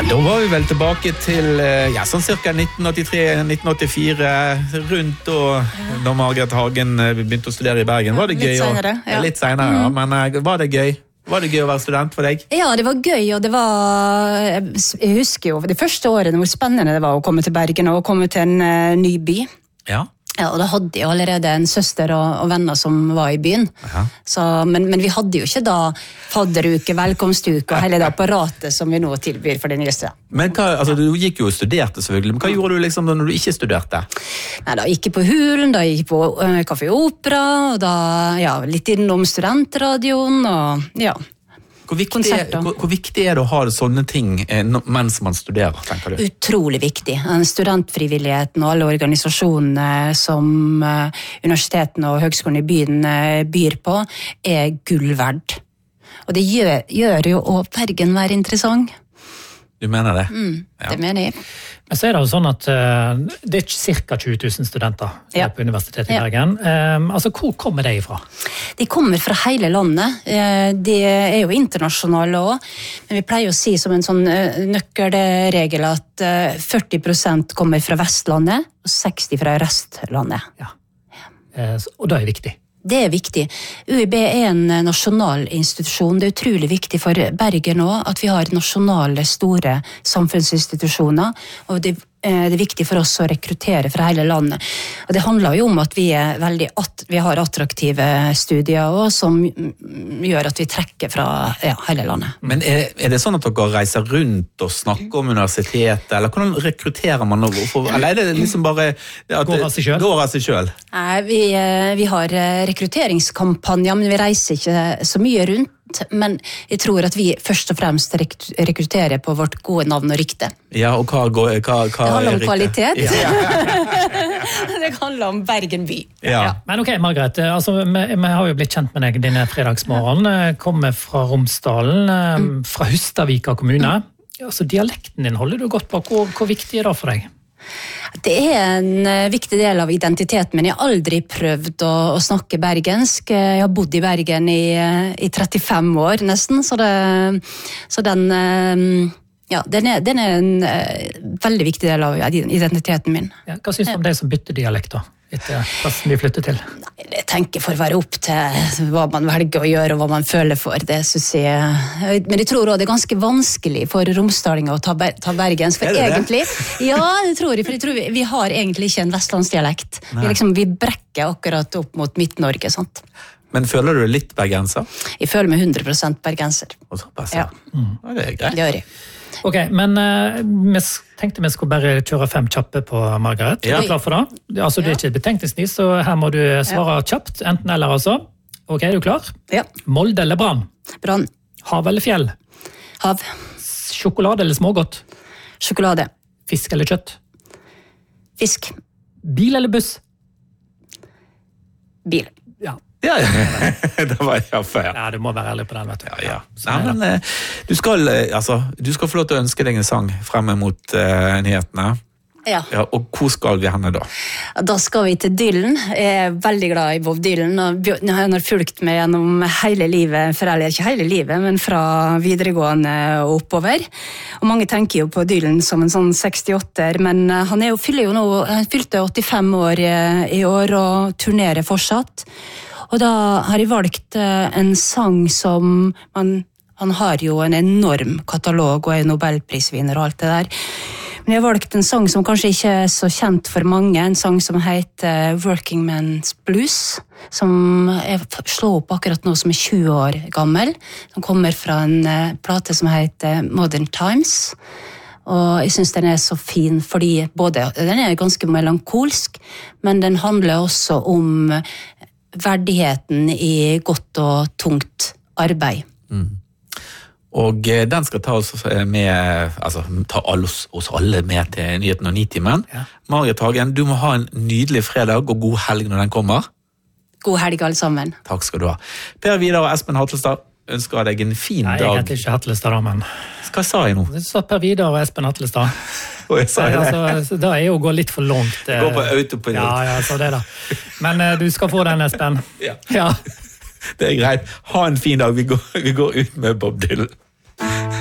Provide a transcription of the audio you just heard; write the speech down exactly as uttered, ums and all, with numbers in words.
Da var vi vel tilbake til ja, sånn cirka nitten åttitre nitten åttifire, rundt da, da Margaret Hagen begynte å studere i Bergen. Var det gøy? Litt senere, ja. Litt senere, ja. Men var det gøy? Var det gøy å være student for deg? Ja, det var gøy, og det var, jeg husker jo, det første årene hvor spennende det var å komme til Bergen og komme til en uh, ny by. Ja. Ja, og da hadde jeg allerede en søster og, og venner som var i byen. Så, men, men vi hadde jo ikke da fadderuke, velkomstuke og hele det apparatet som vi nå tilbyr for det nyeste. Men hva, altså, du gikk jo og studerte selvfølgelig, men hva gjorde du liksom når du ikke studerte? Nei, da gikk jeg på Hulen, da gikk jeg på uh, Kaffe Opera, og da ja, litt innom studentradioen, og ja. Hvor viktig, er, hvor, hvor viktig er det å ha sånne ting eh, mens man studerer, tenker du? Utrolig viktig. Studentfrivilligheten og alle organisasjonene som uh, universitetene og høgskolen i byen uh, byr på, er gull verd. Og det gjør, gjør jo å Bergen være interessant. Du mener det? Mm, ja. Det mener jeg. Men så er det jo sånn at uh, det er cirka tjue tusen studenter ja. på Universitetet i ja. Bergen. Um, altså, hvor kommer de ifra? De kommer fra hele landet. Uh, de er jo internasjonale også, men vi pleier å si som en sånn uh, nøkkelregel at uh, førti prosent kommer fra Vestlandet og seksti prosent fra restlandet. Ja. Uh, og det er viktig. Det er viktig. U I B er en nasjonal institusjon. Det er utrolig viktig for Bergen også, at vi har nasjonale, store samfunnsinstitusjoner, og det, det er viktig for oss å rekruttere fra hele landet. Og det handler jo om at vi, er veldig att, vi har attraktive studier også, som gjør at vi trekker fra ja, hele landet. Men er, er det sånn at dere reiser rundt og snakker om universitetet, eller hvordan rekrutterer man noe? Eller er det liksom bare at går av seg selv? Går av seg selv? Nei, vi, vi har rekrutteringskampanjer, men vi reiser ikke så mye rundt. Men jeg tror at vi først og fremst rekrutterer på vårt gode navn og rykte. Ja, og hva, hva, hva det handler om kvalitet. Ja. Det handler om Bergen by. Ja. Ja. Men ok, Margaret, altså, vi, vi har jo blitt kjent med deg denne fredagsmorgen. Kommer fra Romsdalen, mm. fra Hustadvika kommune. Altså, dialekten din holder du godt på. Hvor, hvor viktig er det for deg? Det er en viktig del av identiteten, men jeg har aldri prøvd å, å snakke bergensk. Jeg har bodd i Bergen i, i trettifem år nesten, så, det, så den, ja, den, er, den er en veldig viktig del av identiteten min. Ja, hva synes du om de som bytter dialekt da, etter plassen de flytter til? Nei, jeg tenker for å være opp til hva man velger å gjøre og hva man føler for, det synes jeg. Men jeg tror også det er ganske vanskelig for romsdalinger å ta, ber, ta bergensk, for egentlig, ja, det tror jeg, for jeg tror vi, vi har egentlig ikke en vestlandsdialekt. Vi, liksom, vi brekker akkurat opp mot Midt-Norge, sant? Men føler du litt bergenser? Jeg føler meg hundre prosent bergenser. Og såpass, ja. Mm. Ja, det er greit. Det gjør jeg. Ok, men uh, vi tenkte vi skulle bare kjøre fem kjappe på Margaret. Ja. Er du klar for det? Altså, det er ikke et betenkningsvis, så her må du svare ja. kjapt, enten eller altså. Ok, er du klar? Ja. Molde eller brann? Brann. Hav eller fjell? Hav. Sjokolade eller smågodt? Sjokolade. Fisk eller kjøtt? Fisk. Bil eller buss? Bil. Ja. Ja, ja. Det var jeg fair. Ja, du må være ærlig på den, vet du. Ja, ja. Nei, men eh, du skal, eh, altså, du skal få lov til å ønske deg en sang frem mot uh, nyhetene. Ja. Ja. Og hvor skal vi henne da? Da skal vi til Dylan. Jeg er veldig glad i Bob Dylan, og han har fulgt meg gjennom hele livet, for eller ikke hele livet, men fra videregående og oppover. Og mange tenker jo på Dylan som en sånn sekstiåtter, men han er jo, fyller jo nå, han fylte åttifem år i år og turnerer fortsatt. Og da har jeg valgt en sang som man, han har jo en enorm katalog og er Nobelprisvinner og alt det der. Men jeg har valgt en sang som kanskje ikke er så kjent for mange, en sang som heter Working Man's Blues, som jeg slår opp akkurat nå som er tjue år gammel. Den kommer fra en plate som heter Modern Times. Og jeg synes den er så fin, fordi både, den er ganske melankolsk, men den handler også om verdigheten i godt og tungt arbeid. Mm. Og den skal ta oss med, altså ta oss, oss alle med til nyheten og nitimen. Ja. Margaret Hagen, du må ha en nydelig fredag og god helg når den kommer. God helg alle sammen. Takk skal du ha. Per Vidar og Espen Hatlestad ønsker deg en fin Nei, dag. Nei, jeg heter ikke Hatlestad da, men... Hva sa jeg nå? Det sa Per Vidar og Espen Hatlestad. Og jeg sa det. Altså, da er jo å gå litt for langt. Gå på autopilot. Ja, ja, så det da. Men uh, du skal få den, Espen. Ja. Ja. Det er greit. Ha en fin dag. Vi går, vi går ut med Bob Dylan.